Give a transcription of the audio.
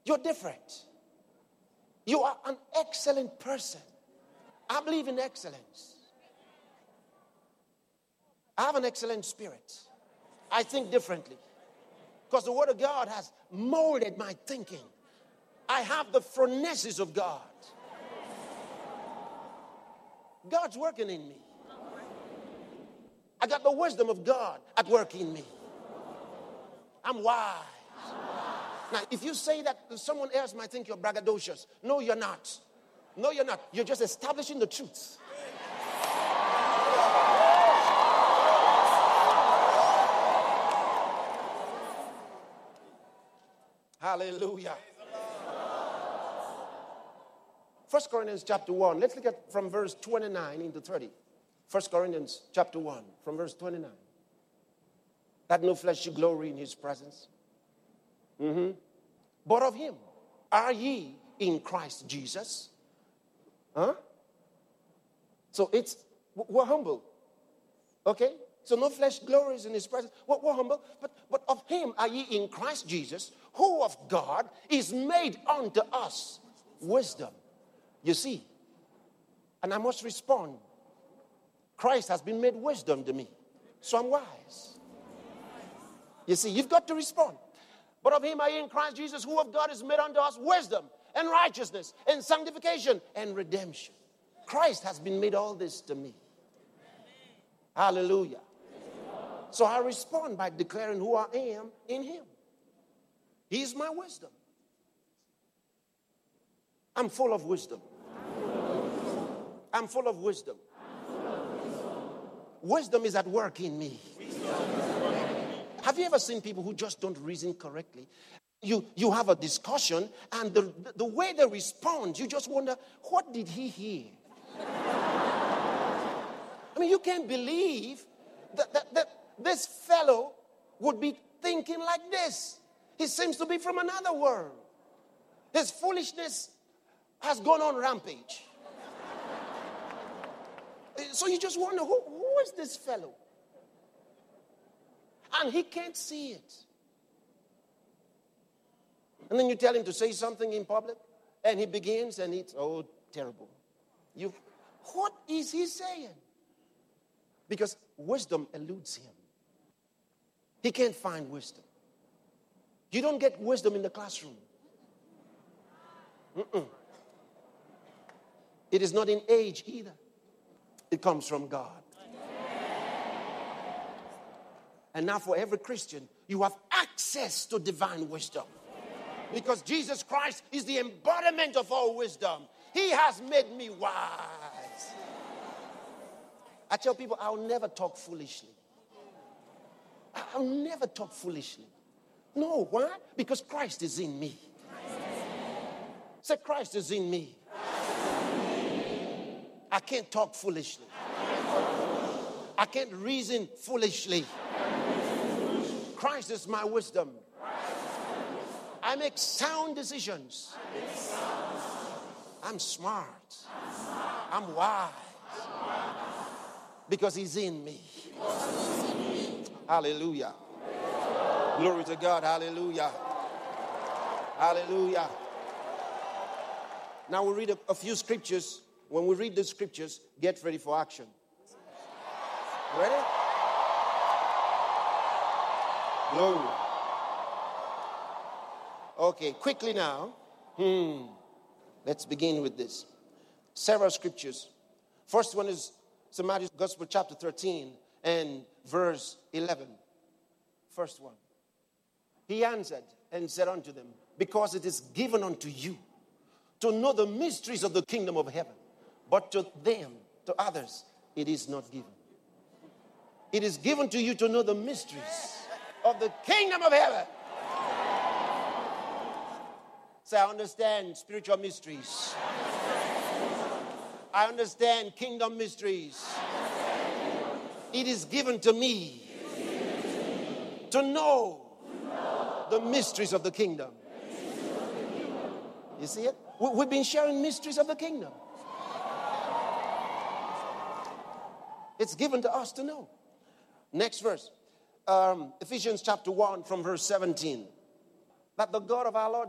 You're different. You are an excellent person. I believe in excellence. I have an excellent spirit. I think differently. Because the Word of God has molded my thinking. I have the phronesis of God. God's working in me. I got the wisdom of God at work in me. I'm wise. Now, if you say that, someone else might think you're braggadocious. No, you're not. No, you're not. You're just establishing the truth. Hallelujah. 1 Corinthians chapter 1. Let's look at from verse 29 into 30. 1 Corinthians chapter 1 from verse 29. That no flesh should glory in his presence. But of him are ye in Christ Jesus. Huh? So we're humble. Okay? So no flesh glories in his presence. We're humble. But of him are ye in Christ Jesus, who of God is made unto us wisdom. You see, and I must respond. Christ has been made wisdom to me, so I'm wise. You see, you've got to respond. But of him are ye in Christ Jesus, who of God is made unto us wisdom and righteousness and sanctification and redemption. Christ has been made all this to me. Hallelujah. So I respond by declaring who I am in him. He's my wisdom. I'm full of wisdom. I'm full of wisdom. Wisdom is at work in me. Have you ever seen people who just don't reason correctly? You have a discussion, and the way they respond, you just wonder, what did he hear? I mean, you can't believe that this fellow would be thinking like this. He seems to be from another world. His foolishness has gone on rampage. So you just wonder, who is this fellow? And he can't see it. And then you tell him to say something in public, and he begins, and it's, terrible. What is he saying? Because wisdom eludes him. He can't find wisdom. You don't get wisdom in the classroom. It is not in age either. It comes from God. And now for every Christian, you have access to divine wisdom. Because Jesus Christ is the embodiment of all wisdom. He has made me wise. I tell people, I'll never talk foolishly. I'll never talk foolishly. No, why? Because Christ is in me. Say, Christ is in me. I can't talk foolishly. I can't reason foolishly. Christ is my wisdom. I make sound decisions. I'm smart. I'm wise. Because he's in me. Hallelujah. Glory to God. Hallelujah. Hallelujah. Now we'll read a few scriptures. When we read the scriptures, get ready for action. Ready? Glory. Okay, quickly now. Let's begin with this. Several scriptures. First one is St. Matthew's Gospel, chapter 13 and verse 11. First one. He answered and said unto them, because it is given unto you to know the mysteries of the kingdom of heaven, but to them, to others, it is not given. It is given to you to know the mysteries of the kingdom of heaven. Say, I understand spiritual mysteries. I understand kingdom mysteries. It is given to me to know the mysteries of the kingdom. You see it? We've been sharing mysteries of the kingdom. It's given to us to know. Next verse. Ephesians chapter 1 from verse 17. That the God of our Lord